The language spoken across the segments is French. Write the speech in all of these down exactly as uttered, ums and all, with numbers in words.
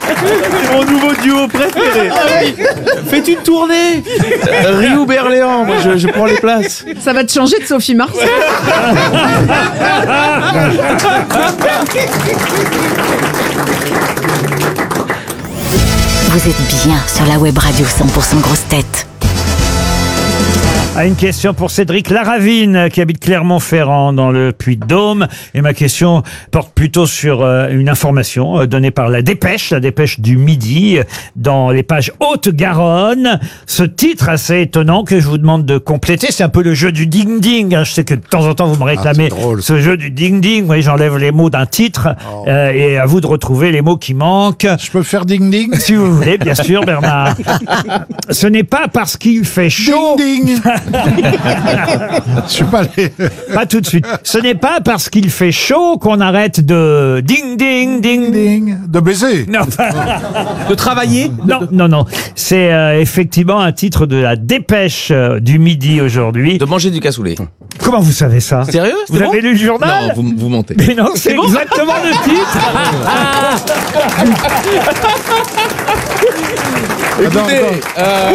C'est mon nouveau duo préféré. Faites une tournée. Rio Berléand, moi je, je prends les places. Ça va te changer de Sophie Marceau. Vous êtes bien sur la web radio cent pour cent Grosses Têtes. Ah, une question pour Cédric Laravine qui habite Clermont-Ferrand dans le Puy-de-Dôme. Et ma question porte plutôt sur euh, une information euh, donnée par la Dépêche, la Dépêche du Midi, euh, dans les pages Haute-Garonne. Ce titre assez étonnant que je vous demande de compléter, c'est un peu le jeu du ding-ding. Hein. Je sais que de temps en temps vous me réclamez Ah, ce jeu du ding-ding. Oui, j'enlève les mots d'un titre oh. euh, et à vous de retrouver les mots qui manquent. Je peux faire ding-ding si vous voulez, bien sûr, Bernard. Ce n'est pas parce qu'il fait chaud... Ding-ding. Je suis pas allé. Pas tout de suite. Ce n'est pas parce qu'il fait chaud qu'on arrête de ding ding ding ding de baiser. Non. De travailler. Non, non, non. C'est euh, effectivement un titre de la Dépêche euh, du Midi aujourd'hui. De manger du cassoulet. Comment vous savez ça? Sérieux? Vous bon avez lu le journal? Non, vous, vous mentez. Mais non, c'est bon exactement le titre. Écoutez, euh...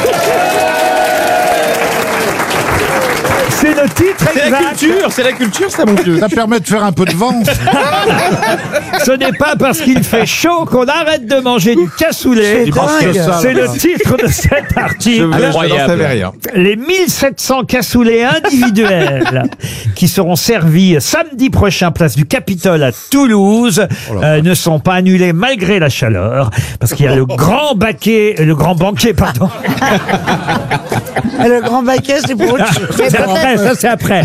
c'est le titre exact. C'est la culture, c'est la culture, ça, mon Dieu. Ça permet de faire un peu de vent. Ce n'est pas parce qu'il fait chaud qu'on arrête de manger du cassoulet. C'est le titre de cet article. Incroyable. Les mille sept cents cassoulets individuels qui seront servis samedi prochain place du Capitole à Toulouse euh, ne sont pas annulés malgré la chaleur parce qu'il y a le grand baquet, le grand banquet, pardon. Le grand baquet, c'est pour autre chose. C'est après, ça c'est après.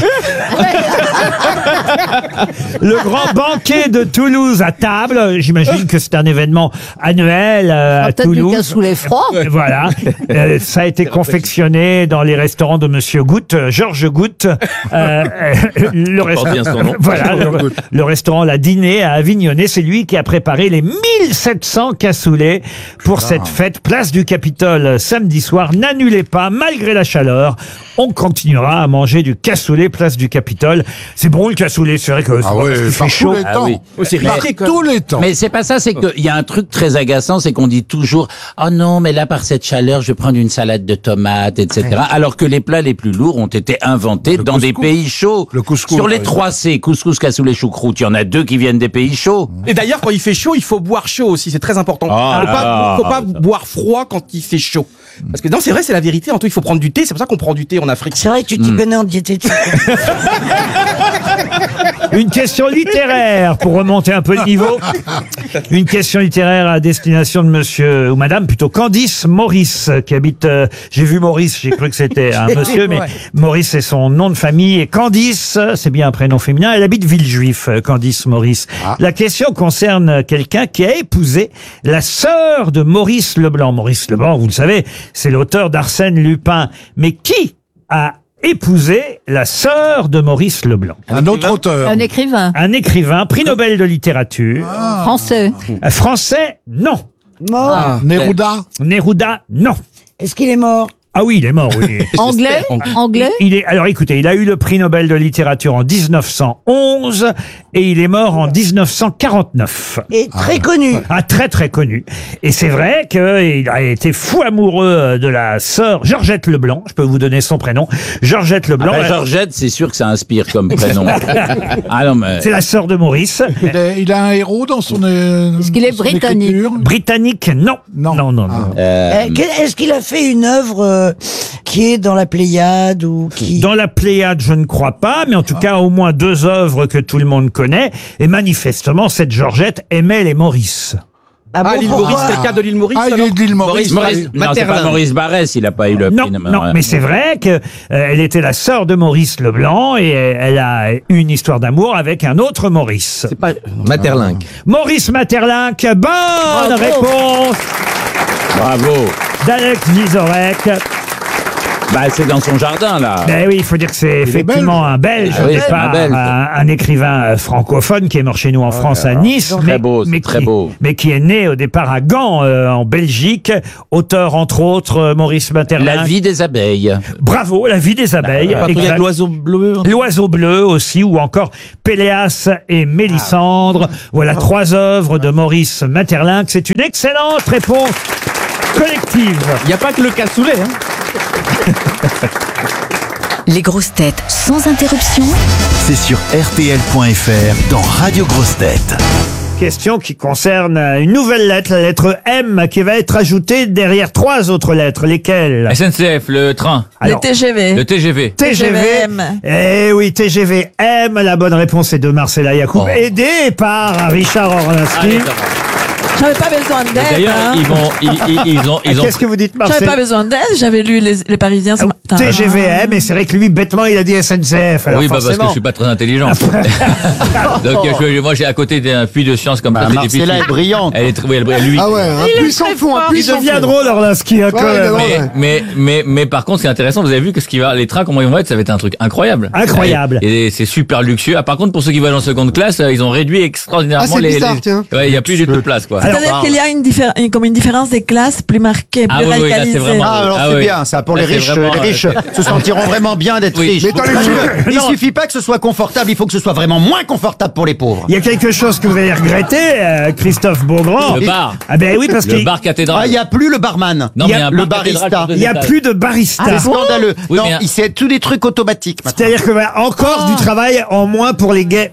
Le grand banquet de Toulouse à table, j'imagine que c'est un événement annuel euh, à peut-être Toulouse. du cassoulet froid. Voilà, euh, ça a été confectionné dans les restaurants de Monsieur Goutte, euh, Georges Goutte. Euh, le resta- bien son nom. Voilà, le, le restaurant La Dîner à Avignonnet, c'est lui qui a préparé les mille sept cents cassoulets pour ah. cette fête place du Capitole samedi soir. N'annulez pas, malgré la chaleur, on continuera à manger du cassoulet place du Capitole. C'est bon le cassoulet, c'est vrai que ah ouais, il fait chaud. Tous les temps. Ah oui. Oh, c'est risqué, quoi. Tous les temps. Mais c'est pas ça, c'est qu'il y a un truc très agaçant, c'est qu'on dit toujours « Oh non, mais là, par cette chaleur, je vais prendre une salade de tomates, et cetera » Alors que les plats les plus lourds ont été inventés le dans couscous. des pays chauds. Le couscous, Sur les trois C, couscous, cassoulet, choucroute, il y en a deux qui viennent des pays chauds. Et d'ailleurs, quand il fait chaud, il faut boire chaud aussi, c'est très important. Ah, faut pas, ah, faut pas ah, boire froid quand il fait chaud. Parce que non, c'est vrai, c'est la vérité. En tout, il faut prendre du thé. C'est pour ça qu'on prend du thé en Afrique. C'est vrai que tu t'y Mm. connais en diététique. Une question littéraire pour remonter un peu le niveau. Une question littéraire à destination de monsieur ou madame, plutôt Candice Maurice, qui habite, euh, j'ai vu Maurice, j'ai cru que c'était un monsieur, mais Maurice c'est son nom de famille. Et Candice, c'est bien un prénom féminin, elle habite Villejuif, Candice Maurice. Ah. La question concerne quelqu'un qui a épousé la sœur de Maurice Leblanc. Maurice Leblanc, vous le savez, c'est l'auteur d'Arsène Lupin. Mais qui a épousé la sœur de Maurice Leblanc? Un autre auteur. Un écrivain. Un écrivain, prix Nobel de littérature. Ah. Français. Un Français, non. Mort. Ah. Neruda. Neruda, non. Est-ce qu'il est mort? Ah oui, il est mort, oui. Anglais. Anglais. Il est, alors écoutez, il a eu le prix Nobel de littérature en dix-neuf cent onze et il est mort en dix-neuf cent quarante-neuf. Et très connu. Ah, très très connu. Et c'est vrai qu'il a été fou amoureux de la sœur Georgette Leblanc. Je peux vous donner son prénom. Georgette Leblanc. Ah ben, Georgette, c'est sûr que ça inspire comme prénom. Ah non, mais... C'est la sœur de Maurice. Il, est, il a un héros dans son. Euh, Est-ce qu'il est britannique? écriture. Britannique, non. Non. Non, non, non. Ah. Euh, Euh, Est-ce qu'il a fait une œuvre euh, qui est dans la Pléiade ou qui... Dans la Pléiade, je ne crois pas, mais en tout cas, au moins deux œuvres que tout le monde connaît. Et manifestement, cette Georgette aimait les Maurice. Ah, Ah, bon, l'île pourquoi? Maurice, c'est le cas de l'île Maurice. Ah, il alors est de l'île Maurice. Maurice, non, c'est pas Materlin. Maurice Barrès, il a pas eu le Non, prix. non, mais c'est vrai que euh, elle était la sœur de Maurice Leblanc et elle a eu une histoire d'amour avec un autre Maurice. C'est pas Materlinck. Maurice Materlinck, bonne Bravo. réponse Bravo. d'Alex Vizorek. Bah, c'est dans son jardin, là. Ben oui, il faut dire que c'est effectivement un Belge Ah au oui, départ, un Belge. un, un écrivain euh, francophone qui est mort chez nous en France à Nice, Très mais, beau, c'est mais très qui, beau. mais qui est né au départ à Gand, euh, en Belgique, auteur entre autres euh, Maurice Maeterlinck. La vie des abeilles. Bravo, La vie des abeilles. Pas il y a Exact. de l'oiseau bleu. L'oiseau bleu aussi, ou encore Péléas et Mélissandre. Voilà trois œuvres de Maurice Maeterlinck. C'est une excellente réponse collective. Il n'y a pas que le cassoulet. Hein. Les grosses têtes sans interruption. C'est sur R T L point F R dans Radio Grosses Têtes. Question qui concerne une nouvelle lettre, la lettre M, qui va être ajoutée derrière trois autres lettres. Lesquelles? S N C F, le train. Alors, Les T G V. Le T G V. T G V. M. Eh oui, T G V M. La bonne réponse est de Marcella Yacoub, Oh. aidée par Richard Orlinski. Allez, ça va. J'avais pas besoin d'aide. D'ailleurs, hein. ils vont, ils, ils, ils ont, Ah, ils ont. Qu'est-ce que vous dites, J'avais Marcella? pas besoin d'aide, j'avais lu les, les Parisiens ce matin. T G V M, et c'est vrai que lui, bêtement, il a dit S N C F. Alors Oui, bah, parce que forcément. je suis pas très intelligent. Donc, je- moi, j'ai à côté d'un puits de science comme Bah, ça. c'est Marcella difficile. est brillante. Elle est très, oui, elle, elle- lui. Ah ouais, un puissant fond, un Il puissant devient fond. drôle, Orlinski, hein, quand Ouais, même. il est Mais, drôle. mais, mais, mais, par contre, ce qui est intéressant, vous avez vu que ce qui va, les trains, comment ils vont être, ça va être un truc incroyable. Incroyable. Et, et c'est super luxueux. Ah, par contre, pour ceux qui vont en seconde classe, euh, ils ont réduit extraordinairement Ah, c'est les, bizarre, les- tiens. ouais, il y a plus du tout de place, quoi. Alors, C'est-à-dire qu'il y a une, diffé- une- comme une différence des classes plus marquée, plus Ah oui, oui, là, c'est radicalisée. vraiment- Ah, alors Ah c'est oui. bien, ça, pour Là, les c'est riches, vraiment, les riches euh, se sentiront vraiment bien d'être Oui. riches. Mais dans les Parce jeux- que il Non. suffit pas que ce soit confortable, il faut que ce soit vraiment moins confortable pour les pauvres. Il y a quelque chose que vous allez regretter, euh, Christophe Beaugrand. Le bar. Ah ben oui, parce Le qu'il bar cathédrale. Ah, il y a plus le barman. Non, il y mais a un le bar cathédrale barista. sur deux il y a étages. plus de barista. C'est scandaleux. Oui, non, mais un- il c'est tous des trucs automatiques maintenant. C'est-à-dire que voilà, encore du travail en moins pour les gays.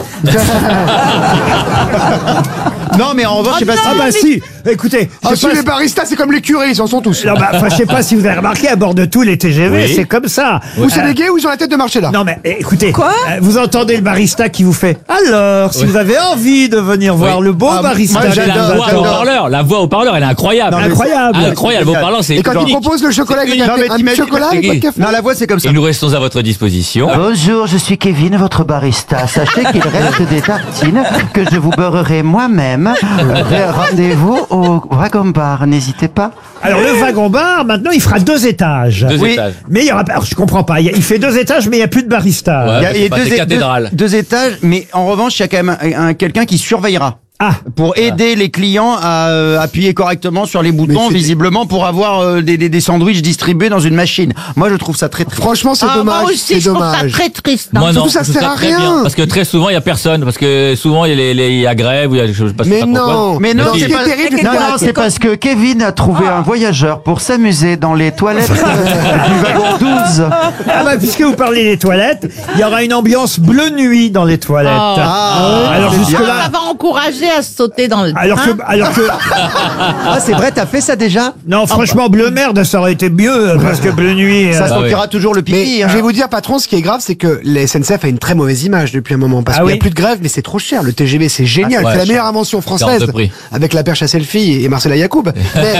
Non, mais en revanche, je sais pas Ah si... bah si, écoutez, je Ah sais si, pas les si- baristas, c'est comme les curés, ils en sont tous. non, bah, enfin, je sais pas si vous avez remarqué, à bord de tous les T G V, Oui. c'est comme ça. Ou c'est Euh, des gays ou ils ont la tête de marché là. Non mais eh, écoutez, Quoi euh, vous entendez le barista qui vous fait alors, si Oui. vous avez envie de venir voir le beau Ah, barista, moi, qui La vous j'adore, voix attend. au parleur, la voix au parleur, elle est incroyable. Non, mais incroyable. Incroyable, au parleur, c'est Et quand ils unique. proposent le chocolat avec unique. un Non, mais un petit t'imagines- chocolat avec pas de café. Non, la voix, c'est comme ça. Et nous restons à votre disposition. Bonjour, je suis Kevin, votre barista. Sachez qu'il reste des tartines que je vous beurrerai moi-même. Euh, Rendez-vous au Wagon Bar, n'hésitez pas. Alors le wagon bar, maintenant, il fera deux étages. Deux Oui. étages. Mais il y aura pas, alors, je comprends pas, il, y a- il fait deux étages, mais il y a plus de barista. Ouais. Il y a, il y a pas deux, des é- cathédrales. deux- deux étages, mais en revanche, il y a quand même un- un- quelqu'un qui surveillera. Ah, Pour aider les clients à euh, appuyer correctement sur les boutons, c'est- visiblement pour avoir euh, des, des, des sandwichs distribués dans une machine. Moi, je trouve ça très triste. Franchement, c'est dommage. C'est dommage. triste. Moi non, surtout, ça je trouve sert à très rien. bien, parce que très souvent il y a personne, parce que souvent il y a, les, les- il y a grève ou il y a je sais pas, je sais Mais pas trop quoi. non, Mais non, non, c'est ce qui pas- est terrible, Non, non, c'est parce que Kevin a trouvé un voyageur pour s'amuser dans les toilettes euh, du wagon douze. ah bah, puisque vous parlez des toilettes, il y aura une ambiance bleu nuit dans les toilettes. Ah, alors c'est jusque bien. là, va encourager à sauter dans le alors que, alors que, Ah, c'est vrai, t'as fait ça déjà? non, franchement, bleu merde, ça aurait été mieux, parce que bleu nuit. Ça euh, Ah sentira toujours le Mais pipi. hein. je vais vous dire, patron, ce qui est grave, c'est que la S N C F a une très mauvaise image depuis un moment. Parce Ah qu'il n'y oui. a plus de grève, mais c'est trop cher. Le T G V, c'est génial. Ah, ouais, c'est la cher. meilleure invention C'est hors française. de prix. Avec la perche à selfie et Marcella Yacoub. Mais,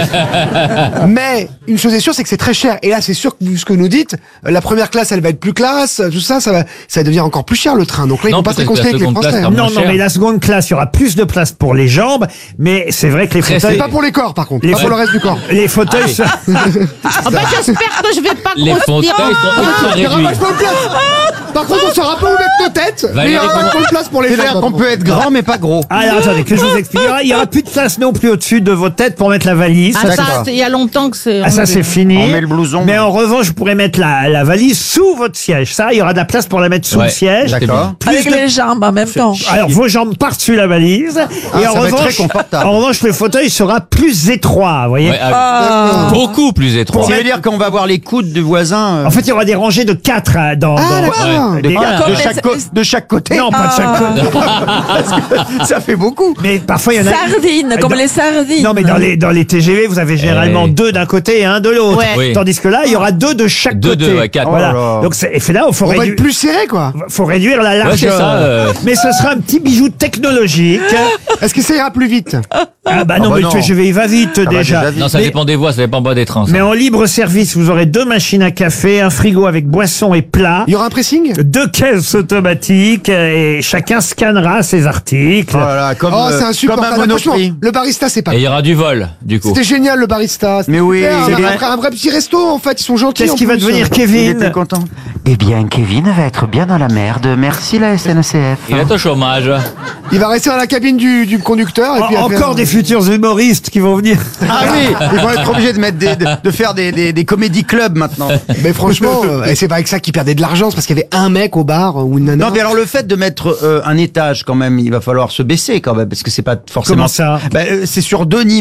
mais une chose est sûre, c'est que c'est très cher. Et là, c'est sûr que vu ce que nous dites, la première classe, elle va être plus classe. Tout ça, ça va, ça va devenir encore plus cher le train. Donc là, ils Non, vont pas se peut-être que la réconcilier avec les seconde classe Français. sera non, moins non, cher. mais la seconde classe, il y aura plus de place pour les jambes, mais c'est vrai que les Très fauteuils, Pas pour les corps, par contre. Les Pas pour fa- le reste du corps. les fauteuils, Ah, sont- Ah bah j'espère que je vais pas Les fauteuils sont ultra Il y aura réduits. vachement de place. Par contre, on saura pas où mettre nos têtes. Mais il y aura Valérie, vachement de place pour les C'est-à-dire jambes. qu'on peut être grand, mais pas gros. Ah, alors, attendez, que je vous explique. Il y aura- Il y aura plus de place non plus au-dessus de vos têtes pour mettre la valise. Ah Ça, ça, D'accord. c'est- il y a longtemps que c'est... Ah, ça c'est fini. On met le blouson. Mais en revanche, vous pourrez mettre la, la valise sous votre siège. Ça, il y aura de la place pour la mettre sous Ouais. le siège. D'accord. Plus Avec de- les jambes en même temps. Alors vos jambes par-dessus la valise. Ah, et en ça va être revanche, très confortable. en revanche, le fauteuil sera plus étroit. Vous voyez. Ouais, ah, beaucoup plus étroit. Ça veut dire qu'on va voir les coudes du voisin. euh, En fait, il y aura des rangées de quatre hein, dans. Ah, dans- d'accord. Ouais. des- de, Comme de les- chaque co- de chaque côté. Non, pas de chaque côté. Parce que ça fait beaucoup. Mais parfois il y en a. Sardines, comme Dans- les sardines. Non, mais dans les dans les T G V, vous avez généralement Eh. deux d'un côté et un de l'autre. Ouais. Oui. Tandis que là, il y aura deux de chaque Deux, côté. deux, ouais, quatre. Voilà. Oh là là. Donc c'est, et fait là, il faut On va réduire. être plus serré, quoi. Faut réduire la Ouais, c'est largeur. ça, euh. Mais ce sera un petit bijou technologique Est-ce que ça ira plus vite? Ah bah non, Ah bah mais non. tu- je vais y va vite Ça va déjà. déjà vite. Non, ça Mais- dépend des voies, ça dépend pas des trans. Mais en libre service, vous aurez deux machines à café, un frigo avec boissons et plats. Il y aura un pressing? Deux caisses automatiques et chacun scannera ses articles. Oh là là, comme, Oh, euh, c'est insupportable. comme un Franchement, Monoprix. le barista, c'est pas. Et il y aura du vol, du coup. C'était génial, le barista. C'était Mais oui, super. c'est un, bien. vrai, un vrai petit resto, en fait. Ils sont gentils. Qu'est-ce en qui va plus. devenir Il Kevin était content. Eh bien, Kevin va être bien dans la merde. Merci la S N C F. Il est au chômage. Il va rester dans la cabine du, du conducteur. Et puis il va Encore faire- des futurs humoristes qui vont venir. Ah oui, ils vont être obligés de mettre des, de, de faire des, des, des comédie clubs maintenant. Mais franchement, euh, et c'est pas avec ça qu'ils perdaient de l'argent, c'est parce qu'il y avait un mec au bar euh, ou une nana. Non, mais alors le fait de mettre euh, un étage quand même, il va falloir se baisser quand même, parce que c'est pas forcément. Comment ça Bah, euh, c'est sur deux niveaux.